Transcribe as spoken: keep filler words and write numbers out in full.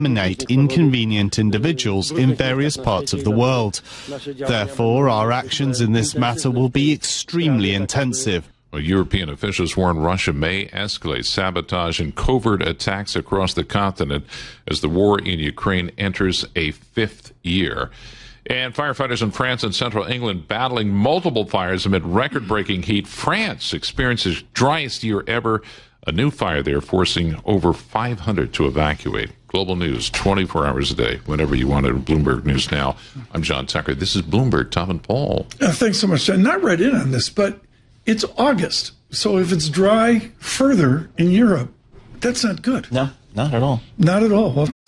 eliminate inconvenient individuals in various parts of the world. Therefore, our actions in this matter will be extremely intensive. Well, European officials warn Russia may escalate sabotage and covert attacks across the continent as the war in Ukraine enters a fifth year. And firefighters in France and central England battling multiple fires amid record-breaking heat. France experiences driest year ever. A new fire there forcing over five hundred to evacuate. Global news, twenty-four hours a day, whenever you want it. Bloomberg News Now. I'm John Tucker. This is Bloomberg, Tom and Paul. Uh, thanks so much, John. Not right in on this, but it's August. So if it's dry further in Europe, that's not good. No, not at all. Not at all. Well,